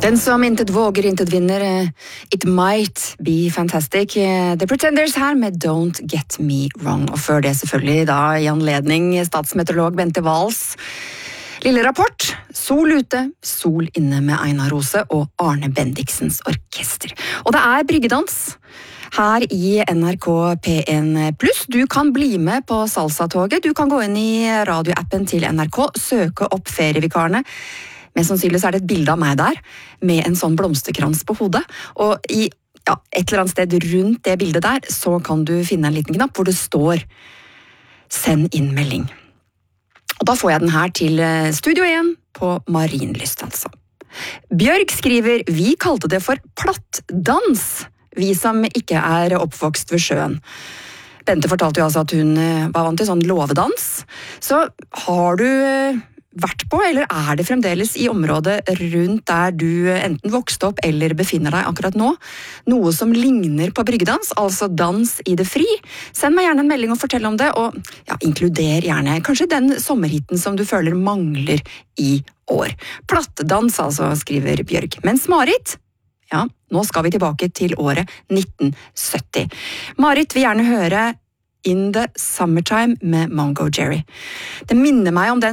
Den som intet våger, intet vinner. It might be fantastic. The Pretenders her med Don't Get Me Wrong. Og før det selvfølgelig da i anledning statsmeteorolog Bente Wahls lille rapport. Sol ute, sol inne med Einar Rose og Arne Bendiksens orkester. Og det er bryggedans her i NRK P1+. Du kan bli med på Salsa-toget. Du kan gå inn i radioappen til NRK, søke opp ferievikarene. Mest sannsynlig så er det et bilde av meg der, med en sånn blomsterkrans på hodet. Og i et eller annet sted rundt det bildet der, så kan du finne en liten knapp hvor det står «Send inn melding». Og da får jeg den her til Studio 1 på Marienlyst, altså. Bjørg skriver, vi kalte det for plattdans, vi som ikke er oppvokst ved sjøen. Bente fortalte jo altså at hun var vant til sånn låvedans. Så har du vært på, eller er det fremdeles i området rundt der du enten vokste opp eller befinner deg akkurat nå, noe som ligner på bryggedans, altså dans i det fri? Send meg gjerne en melding og fortell om det, og inkluder gjerne kanskje den sommerhitten som du føler mangler i år. Plattedans, altså, skriver Bjørg. Mens Marit, nå skal vi tilbake til året 1970. Marit vil gjerne høre In the Summertime med Mongo Jerry. Det minner meg om den